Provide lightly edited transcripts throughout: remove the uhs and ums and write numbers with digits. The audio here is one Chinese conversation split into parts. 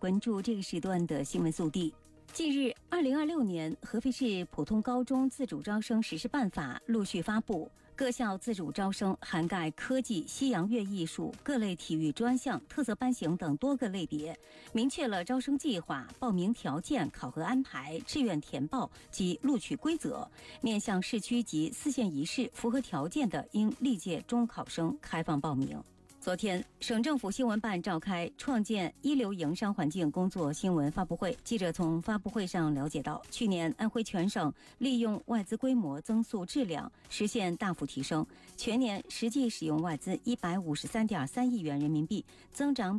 关注这个时段的新闻速递。近日，2026年合肥市普通高中自主招生实施办法陆续发布，各校自主招生涵盖科技、西洋乐艺术、各类体育专项、特色班型等多个类别，明确了招生计划、报名条件、考核安排、志愿填报及录取规则。面向市区及4县1市符合条件的，应历届中考生开放报名。昨天，省政府新闻办召开创建一流营商环境工作新闻发布会。记者从发布会上了解到，去年安徽全省利用外资规模增速质量实现大幅提升，全年实际使用外资153.3亿元人民币，增长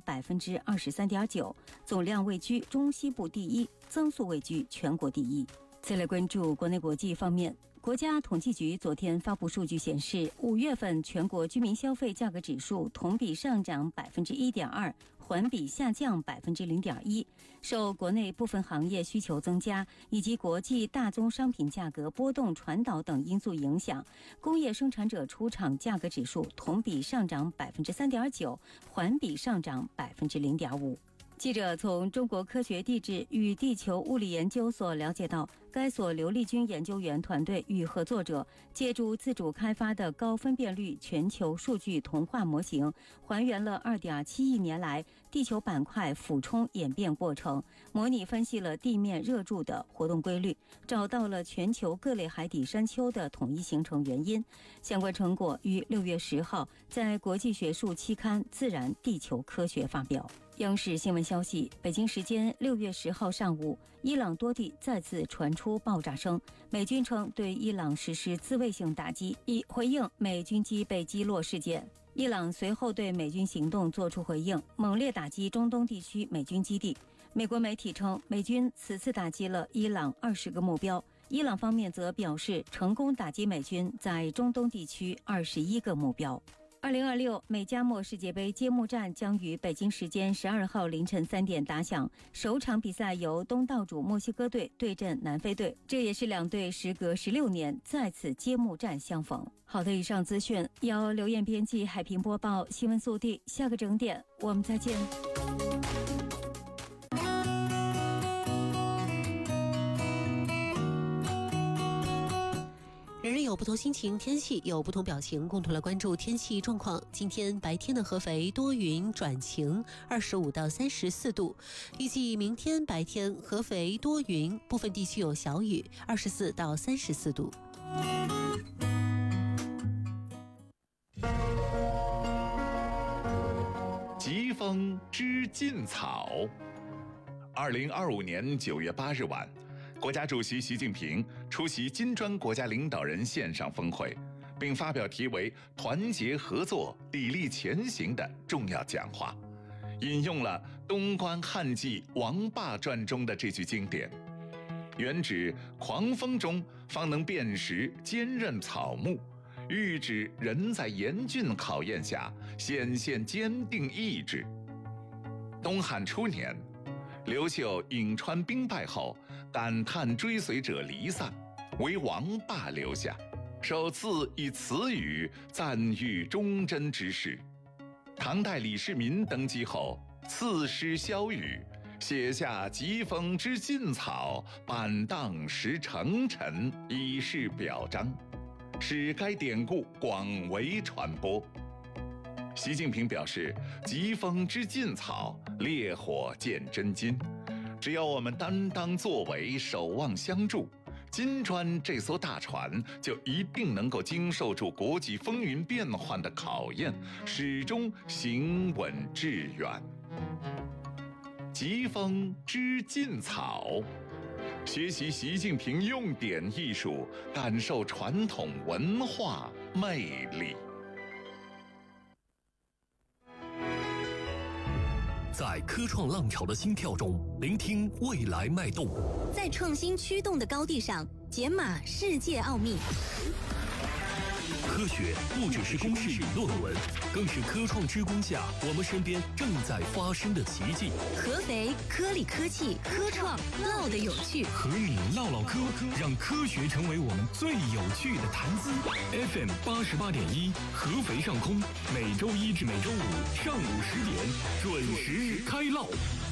23.9%，总量位居中西部第一，增速位居全国第一。再来关注国内国际方面。国家统计局昨天发布数据显示，5月份全国居民消费价格指数同比上涨1.2%，环比下降0.1%。受国内部分行业需求增加以及国际大宗商品价格波动传导等因素影响，工业生产者出厂价格指数同比上涨3.9%，环比上涨0.5%。记者从中国科学地质与地球物理研究所了解到，该所刘立军研究员团队与合作者借助自主开发的高分辨率全球数据同化模型，还原了2.7亿年来地球板块俯冲演变过程，模拟分析了地面热柱的活动规律，找到了全球各类海底山丘的统一形成原因。相关成果于6月10号在国际学术期刊《自然地球科学》发表。央视新闻消息，北京时间6月10号上午，伊朗多地再次传出爆炸声，美军称对伊朗实施自卫性打击，以回应美军机被击落事件。伊朗随后对美军行动作出回应，猛烈打击中东地区美军基地。美国媒体称，美军此次打击了伊朗20个目标，伊朗方面则表示成功打击美军在中东地区21个目标。2026美加墨世界杯揭幕战将于北京时间12号凌晨3点打响，首场比赛由东道主墨西哥队对阵南非队，这也是两队时隔16年再次揭幕战相逢。好的，以上资讯由刘艳编辑，海平播报，新闻速递，下个整点我们再见。 人人有不同心情，天气有不同表情，共同来关注天气状况。今天白天的合肥多云转晴，25到34度。预计明天白天合肥多云，部分地区有小雨，24到34度。 疾风知劲草。2025年9月8日晚，国家主席习近平出席金砖国家领导人线上峰会，并发表题为“团结合作，砥砺前行”的重要讲话，引用了东关汉记《王霸传》中的这句经典，原指狂风中方能辨识坚韧草木，喻指人在严峻考验下显现坚定意志。东汉初年，刘秀颍川兵败后，感叹追随者离散，为王霸留下，首次以此语赞誉忠贞之士。唐代李世民登基后，赐诗萧瑀，写下疾风知劲草，板荡识成臣，以示表彰，使该典故广为传播。习近平表示，疾风知劲草，烈火见真金。只要我们担当作为，守望相助，金砖这艘大船就一定能够经受住国际风云变幻的考验，始终行稳致远。疾风知劲草，学习习近平用典艺术，感受传统文化魅力。 在科创浪潮的心跳中，聆听未来脉动； 在创新驱动的高地上，解码世界奥秘。 科学不只是公式与论文，更是科创之光下我们身边正在发生的奇迹。 合肥科力科技科创唠得有趣， 和你唠唠科，让科学成为我们最有趣的谈资。FM 88.1，合肥上空，每周一至每周五上午10点准时开唠。